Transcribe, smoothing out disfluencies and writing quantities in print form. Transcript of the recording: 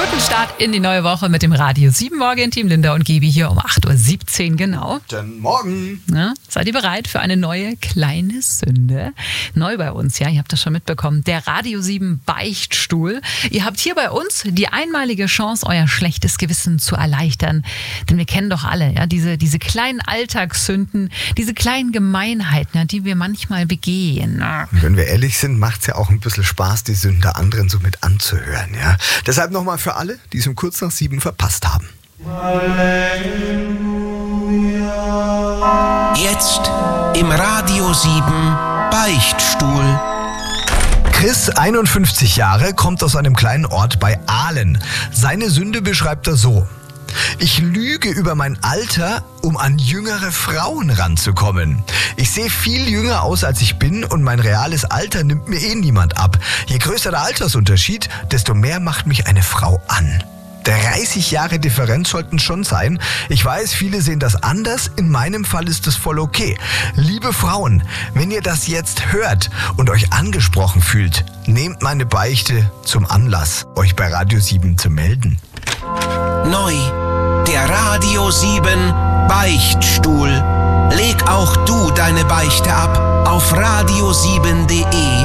Guten Start in die neue Woche mit dem Radio 7 Morgen. Team Linda und Gibi hier um 8.17 Uhr genau. Guten Morgen. Na, seid ihr bereit für eine neue kleine Sünde? Neu bei uns, ja, ihr habt das schon mitbekommen. Der Radio 7 Beichtstuhl. Ihr habt hier bei uns die einmalige Chance, euer schlechtes Gewissen zu erleichtern. Denn wir kennen doch alle, ja, diese kleinen Alltagssünden, diese kleinen Gemeinheiten, ja, die wir manchmal begehen. Wenn wir ehrlich sind, macht es ja auch ein bisschen Spaß, die Sünde anderen so mit anzuhören. Ja? Deshalb nochmal für alle, die es um kurz nach 7 verpasst haben. Jetzt im Radio 7 Beichtstuhl. Chris, 51 Jahre, kommt aus einem kleinen Ort bei Ahlen. Seine Sünde beschreibt er so: Ich lüge über mein Alter, um an jüngere Frauen ranzukommen. Ich sehe viel jünger aus, als ich bin, und mein reales Alter nimmt mir niemand ab. Je größer der Altersunterschied, desto mehr macht mich eine Frau an. 30 Jahre Differenz sollten schon sein. Ich weiß, viele sehen das anders. In meinem Fall ist es voll okay. Liebe Frauen, wenn ihr das jetzt hört und euch angesprochen fühlt, nehmt meine Beichte zum Anlass, euch bei Radio 7 zu melden. Neu, der Radio 7 Beichtstuhl. Leg auch du deine Beichte ab auf radio7.de.